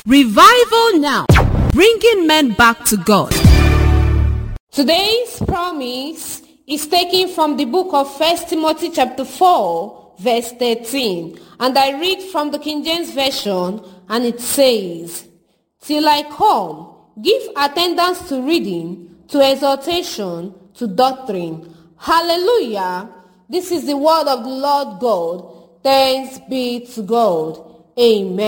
Revival Now, bringing men back to God. Today's promise is taken from the book of 1 Timothy chapter 4, verse 13. And I read from the King James Version, and it says, "Till I come, give attendance to reading, to exhortation, to doctrine." Hallelujah! This is the word of the Lord God. Thanks be to God. Amen.